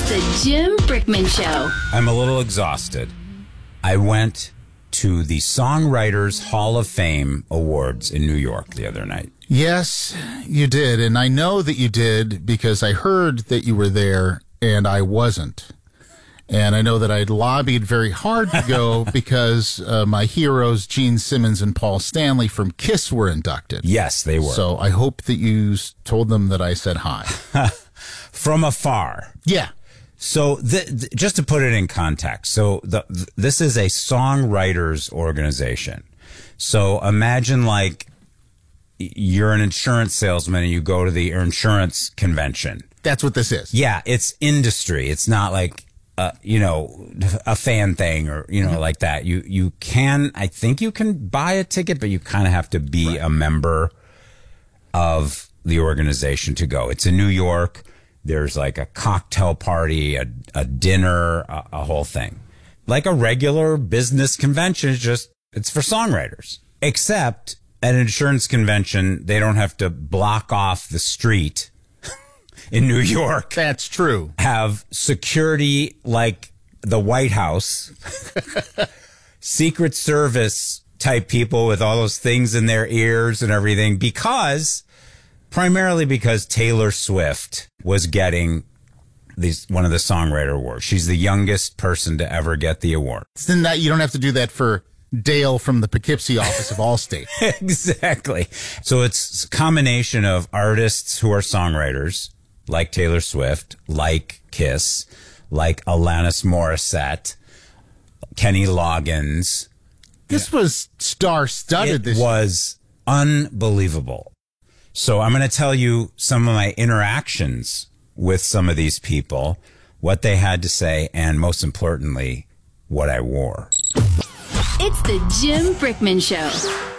The Jim Brickman Show. I'm a little exhausted. I went to the Songwriters Hall of Fame Awards in New York the other night. Yes, you did. And I know that you did because I heard that you were there and I wasn't. And I know that I'd lobbied very hard to go because my heroes, Gene Simmons and Paul Stanley from KISS, were inducted. Yes, they were. So I hope that you told them that I said hi. From afar. Yeah. So just to put it in context, so this is a songwriters organization. So imagine like you're an insurance salesman and you go to the insurance convention. That's what this is. Yeah, it's industry. It's not like a fan thing or, like that. You can, I think you can buy a ticket, but you kind of have to be a member of the organization to go. It's in New York. There's like a cocktail party, a dinner, a whole thing. Like a regular business convention, it's for songwriters. Except at an insurance convention, they don't have to block off the street in New York. That's true. Have security like the White House, Secret Service type people with all those things in their ears and everything primarily because Taylor Swift was getting one of the songwriter awards. She's the youngest person to ever get the award. Then that you don't have to do that for Dale from the Poughkeepsie office of Allstate. Exactly. So it's a combination of artists who are songwriters, like Taylor Swift, like KISS, like Alanis Morissette, Kenny Loggins. This was star-studded. It was unbelievable. So I'm going to tell you some of my interactions with some of these people, what they had to say, and most importantly, what I wore. It's the Jim Brickman Show.